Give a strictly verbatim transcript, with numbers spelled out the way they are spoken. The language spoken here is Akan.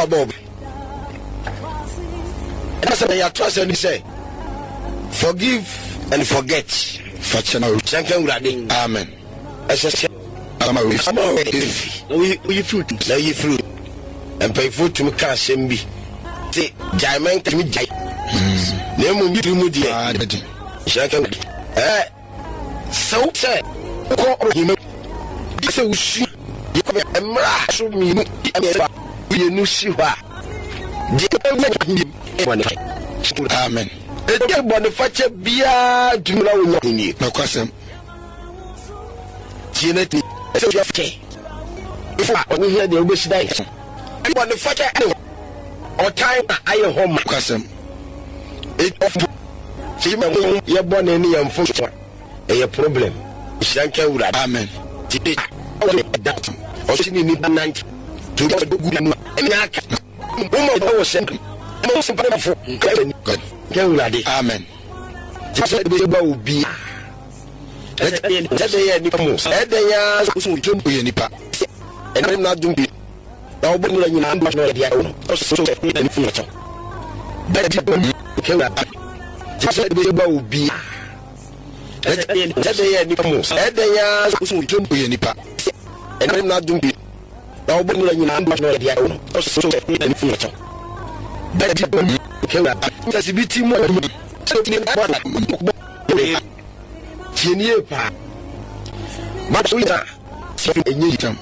for Bob. That's what you trust and say. Forgive and forget. Amen. We fruit, now you fruit, and pay food to cash and be. Say, Jaiman to me, Jai. Name will be too much. Eh, so say, so she, you come and rush me. You know, she was. Amen. The Boniface Bia do not need no question. If we hear the wish day, Boniface or time I am home question. It often see my you're born in the unfortunate a problem. Amen. Or she need night to get a good and I was sent. Amen. Just let me go be. Let me let me and I'm not doing it. Now, when you know, I'm not so influential. Just let me go be. Let me and I'm not doing it. Now, when you know, I'm not so influential. That's a bit more. Much